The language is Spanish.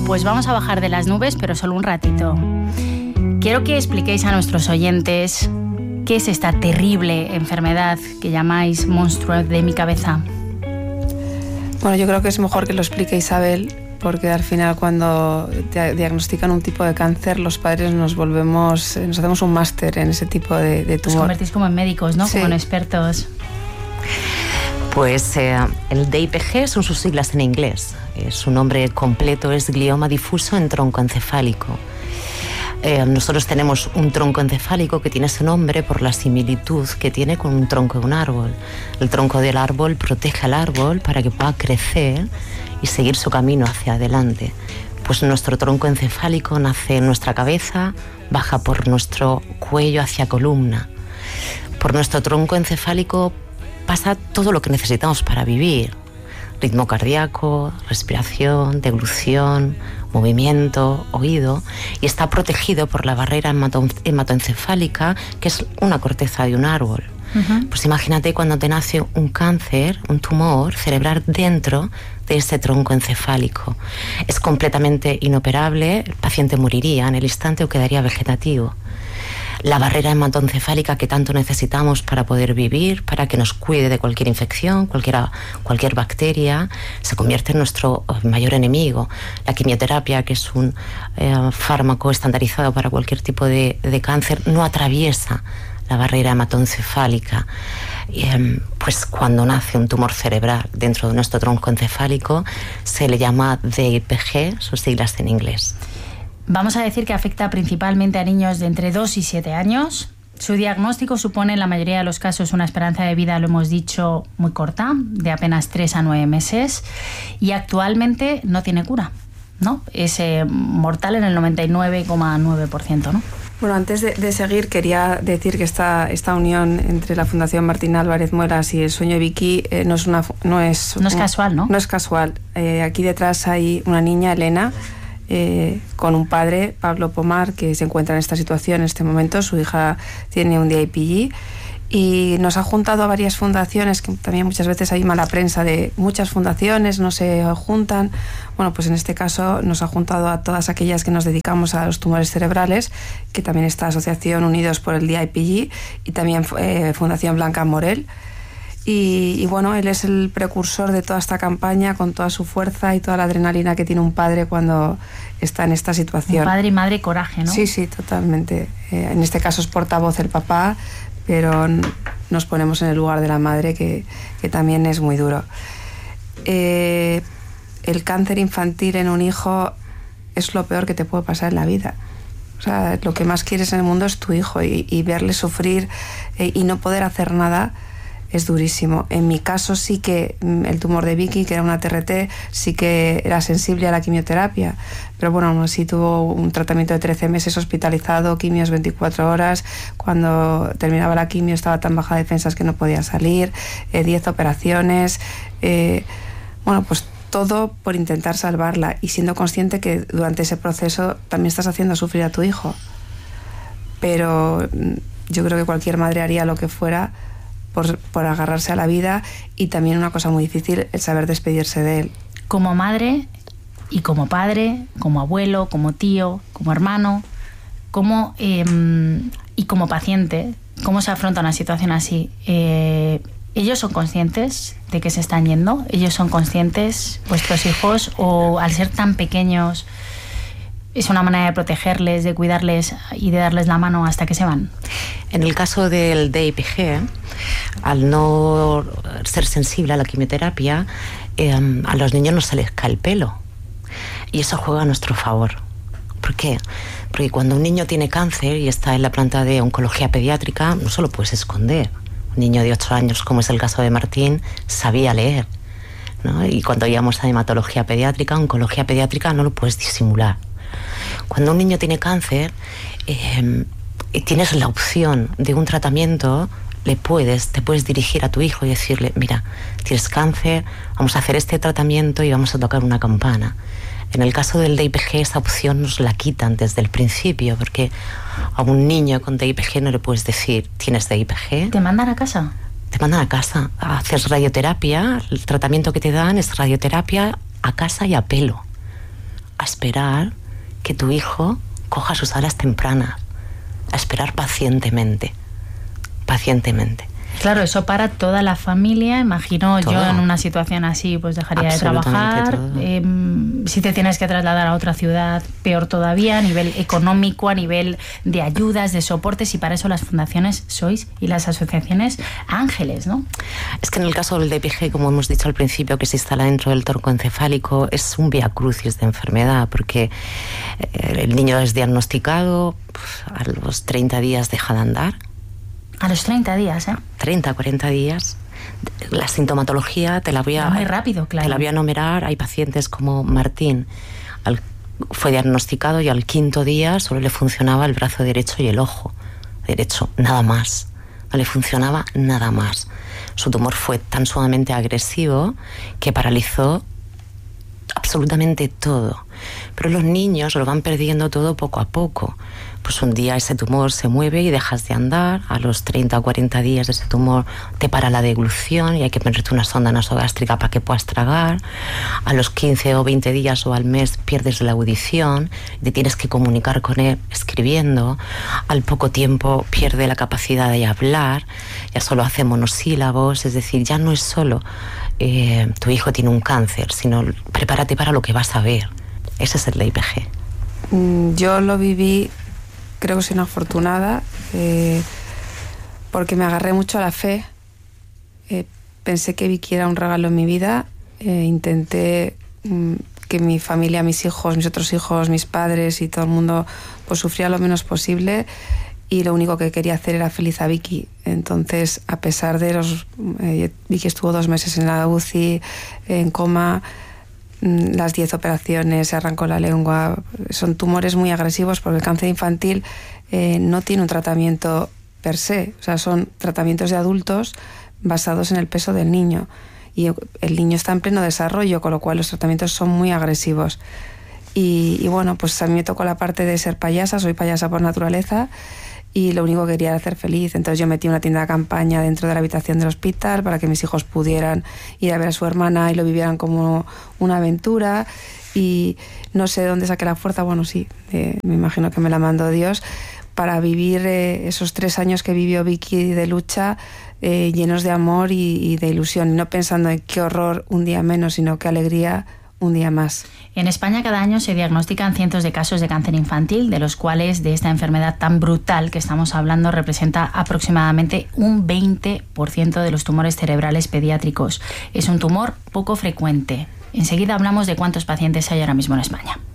pues vamos a bajar de las nubes, pero solo un ratito. Quiero que expliquéis a nuestros oyentes qué es esta terrible enfermedad que llamáis monstruo de mi cabeza. Bueno, yo creo que es mejor que lo explique Isabel, porque al final cuando te diagnostican un tipo de cáncer, los padres nos hacemos un máster en ese tipo de tumor. Os convertís como en médicos, ¿no? Sí. Como en expertos. Pues el DIPG son sus siglas en inglés. Su nombre completo es glioma difuso en tronco encefálico. Nosotros tenemos un tronco encefálico que tiene ese nombre por la similitud que tiene con un tronco de un árbol. El tronco del árbol protege al árbol para que pueda crecer y seguir su camino hacia adelante. Pues nuestro tronco encefálico nace en nuestra cabeza, baja por nuestro cuello hacia columna. Por nuestro tronco encefálico pasa todo lo que necesitamos para vivir: ritmo cardíaco, respiración, deglución, movimiento, oído, y está protegido por la barrera hematoencefálica, que es una corteza de un árbol. Pues imagínate cuando te nace un cáncer, un tumor cerebral dentro de ese tronco encefálico. Es completamente inoperable, el paciente moriría en el instante o quedaría vegetativo. La barrera hematoencefálica que tanto necesitamos para poder vivir, para que nos cuide de cualquier infección, cualquier bacteria, se convierte en nuestro mayor enemigo. La quimioterapia, que es un fármaco estandarizado para cualquier tipo de cáncer, no atraviesa la barrera hematoencefálica. Pues cuando nace un tumor cerebral dentro de nuestro tronco encefálico, se le llama DIPG, sus siglas en inglés. Vamos a decir que afecta principalmente a niños de entre 2 y 7 años. Su diagnóstico supone en la mayoría de los casos una esperanza de vida, lo hemos dicho, muy corta, de apenas 3 a 9 meses. Y actualmente no tiene cura, ¿no? Es mortal en el 99,9%, ¿no? Bueno, antes de seguir, quería decir que esta unión entre la Fundación Martín Álvarez Muelas y El Sueño de Vicky no es casual, ¿no? No es casual. Aquí detrás hay una niña, Elena, con un padre, Pablo Pomar, que se encuentra en esta situación en este momento. Su hija tiene un DIPG y nos ha juntado a varias fundaciones, que también muchas veces hay mala prensa de muchas fundaciones, no se juntan. Bueno, pues en este caso nos ha juntado a todas aquellas que nos dedicamos a los tumores cerebrales, que también está Asociación Unidos por el DIPG y también Fundación Blanca Morel. Y bueno, él es el precursor de toda esta campaña, con toda su fuerza y toda la adrenalina que tiene un padre cuando está en esta situación. Un padre y madre coraje, ¿no? Sí, totalmente. En este caso es portavoz el papá, pero nos ponemos en el lugar de la madre, que también es muy duro. El cáncer infantil en un hijo es lo peor que te puede pasar en la vida. O sea, lo que más quieres en el mundo es tu hijo, y verle sufrir y no poder hacer nada es durísimo. En mi caso sí que el tumor de Vicky, que era una TRT, sí que era sensible a la quimioterapia, pero bueno, aún así tuvo un tratamiento de 13 meses hospitalizado, quimios 24 horas, cuando terminaba la quimio estaba tan baja de defensas que no podía salir, 10 operaciones, bueno, pues todo por intentar salvarla, y siendo consciente que durante ese proceso también estás haciendo sufrir a tu hijo. Pero yo creo que cualquier madre haría lo que fuera por agarrarse a la vida, y también una cosa muy difícil, el saber despedirse de él. Como madre y como padre, como abuelo, como tío, como hermano, y como paciente, ¿cómo se afronta una situación así? ¿Ellos son conscientes de que se están yendo? ¿Ellos son conscientes, vuestros hijos, o al ser tan pequeños es una manera de protegerles, de cuidarles y de darles la mano hasta que se van? En el caso del DIPG, al no ser sensible a la quimioterapia, a los niños no se les cae el pelo, y eso juega a nuestro favor. ¿Por qué? Porque cuando un niño tiene cáncer y está en la planta de oncología pediátrica, no se lo puedes esconder. Un niño de 8 años, como es el caso de Martín, sabía leer, ¿no? Y cuando íbamos a hematología pediátrica, oncología pediátrica, no lo puedes disimular. Cuando un niño tiene cáncer, tienes la opción de un tratamiento, te puedes dirigir a tu hijo y decirle: mira, tienes cáncer, vamos a hacer este tratamiento y vamos a tocar una campana. En el caso del DIPG, esa opción nos la quitan desde el principio, porque a un niño con DIPG no le puedes decir: tienes DIPG. ¿Te mandan a casa? Te mandan a casa. Haces radioterapia, el tratamiento que te dan es radioterapia a casa y a pelo. a esperar que tu hijo coja sus alas tempranas, a esperar pacientemente. Claro, eso para toda la familia. Imagino todo. Yo en una situación así pues dejaría de trabajar. Si te tienes que trasladar a otra ciudad, peor todavía, a nivel económico, a nivel de ayudas, de soportes, y para eso las fundaciones sois y las asociaciones ángeles, ¿no? Es que en el caso del DPG, como hemos dicho al principio, que se instala dentro del tronco encefálico, es un viacrucis de enfermedad, porque el niño es diagnosticado, a los 30 días deja de andar. A los 30 días, 30, 40 días. La sintomatología te la voy a... Muy rápido, claro. Te la voy a enumerar. Hay pacientes como Martín, fue diagnosticado y al 5.º día solo le funcionaba el brazo derecho y el ojo derecho, nada más. No le funcionaba nada más. Su tumor fue tan sumamente agresivo que paralizó absolutamente todo. Pero los niños lo van perdiendo todo poco a poco. Pues un día ese tumor se mueve y dejas de andar. A los 30 o 40 días ese tumor te para la deglución y hay que ponerte una sonda nasogástrica para que puedas tragar. A los 15 o 20 días o al mes pierdes la audición, te tienes que comunicar con él escribiendo. Al poco tiempo pierde la capacidad de hablar, ya solo hace monosílabos. Es decir, ya no es solo tu hijo tiene un cáncer, sino prepárate para lo que vas a ver. Ese es el DPG. Yo lo viví, creo que soy una afortunada, porque me agarré mucho a la fe. Pensé que Vicky era un regalo en mi vida. Intenté que mi familia, mis hijos, mis otros hijos, mis padres y todo el mundo pues sufriera lo menos posible, y lo único que quería hacer era feliz a Vicky. Entonces, a pesar de Vicky estuvo 2 meses en la UCI, en coma, las 10 operaciones, se arrancó la lengua. Son tumores muy agresivos porque el cáncer infantil no tiene un tratamiento per se. O sea, son tratamientos de adultos basados en el peso del niño. Y el niño está en pleno desarrollo, con lo cual los tratamientos son muy agresivos. Y bueno, pues a mí me tocó la parte de ser payasa. Soy payasa por naturaleza y lo único que quería era hacer feliz. Entonces yo metí una tienda de campaña dentro de la habitación del hospital para que mis hijos pudieran ir a ver a su hermana y lo vivieran como una aventura. Y no sé de dónde saqué la fuerza, bueno, sí, me imagino que me la mandó Dios, para vivir esos 3 años que vivió Vicky de lucha, llenos de amor y de ilusión, y no pensando en qué horror un día menos, sino qué alegría un día más. En España cada año se diagnostican cientos de casos de cáncer infantil, de los cuales de esta enfermedad tan brutal que estamos hablando representa aproximadamente un 20% de los tumores cerebrales pediátricos. Es un tumor poco frecuente. Enseguida hablamos de cuántos pacientes hay ahora mismo en España.